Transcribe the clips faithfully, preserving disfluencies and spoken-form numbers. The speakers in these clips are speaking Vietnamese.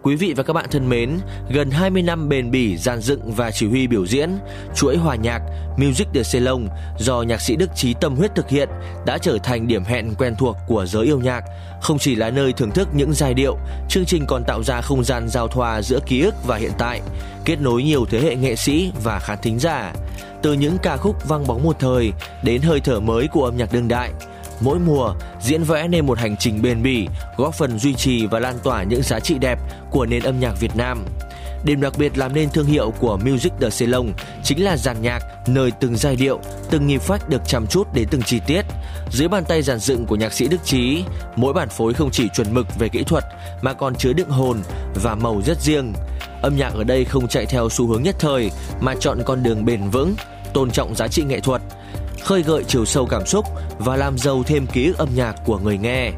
Quý vị và các bạn thân mến, gần hai mươi năm bền bỉ dàn dựng và chỉ huy biểu diễn, chuỗi hòa nhạc Music de Salon do nhạc sĩ Đức Chí tâm huyết thực hiện đã trở thành điểm hẹn quen thuộc của giới yêu nhạc. Không chỉ là nơi thưởng thức những giai điệu, chương trình còn tạo ra không gian giao thoa giữa ký ức và hiện tại, kết nối nhiều thế hệ nghệ sĩ và khán thính giả. Từ những ca khúc vang bóng một thời đến hơi thở mới của âm nhạc đương đại, mỗi mùa diễn vẽ nên một hành trình bền bỉ, góp phần duy trì và lan tỏa những giá trị đẹp của nền âm nhạc Việt Nam. Điểm đặc biệt làm nên thương hiệu của Music de Salon chính là dàn nhạc nơi từng giai điệu, từng nhịp phách được chăm chút đến từng chi tiết. Dưới bàn tay dàn dựng của nhạc sĩ Đức Chí, mỗi bản phối không chỉ chuẩn mực về kỹ thuật mà còn chứa đựng hồn và màu rất riêng. Âm nhạc ở đây không chạy theo xu hướng nhất thời mà chọn con đường bền vững, tôn trọng giá trị nghệ thuật, khơi gợi chiều sâu cảm xúc và làm giàu thêm ký ức âm nhạc của người nghe.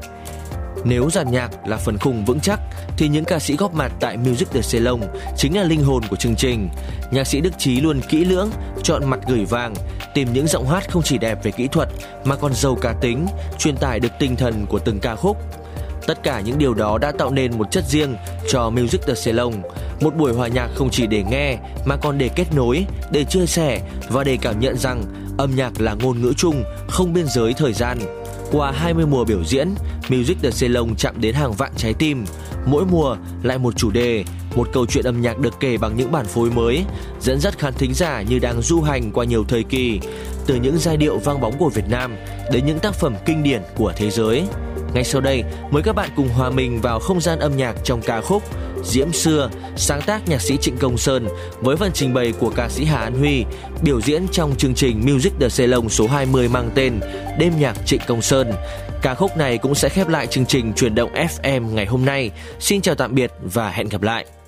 Nếu dàn nhạc là phần khung vững chắc thì những ca sĩ góp mặt tại Music de Salon chính là linh hồn của chương trình. Nhạc sĩ Đức Chí luôn kỹ lưỡng chọn mặt gửi vàng, tìm những giọng hát không chỉ đẹp về kỹ thuật mà còn giàu cá tính, truyền tải được tinh thần của từng ca khúc. Tất cả những điều đó đã tạo nên một chất riêng cho Music de Salon, một buổi hòa nhạc không chỉ để nghe mà còn để kết nối, để chia sẻ và để cảm nhận rằng âm nhạc là ngôn ngữ chung, không biên giới thời gian. Qua hai mươi mùa biểu diễn, Music de Salon chạm đến hàng vạn trái tim. Mỗi mùa lại một chủ đề, một câu chuyện âm nhạc được kể bằng những bản phối mới, dẫn dắt khán thính giả như đang du hành qua nhiều thời kỳ, từ những giai điệu vang bóng của Việt Nam đến những tác phẩm kinh điển của thế giới. Ngay sau đây, mời các bạn cùng hòa mình vào không gian âm nhạc trong ca khúc Diễm Xưa, sáng tác nhạc sĩ Trịnh Công Sơn với phần trình bày của ca sĩ Hà An Huy, biểu diễn trong chương trình Music de Salon số hai mươi mang tên Đêm nhạc Trịnh Công Sơn. Ca khúc này cũng sẽ khép lại chương trình Chuyển động ép em ngày hôm nay. Xin chào tạm biệt và hẹn gặp lại.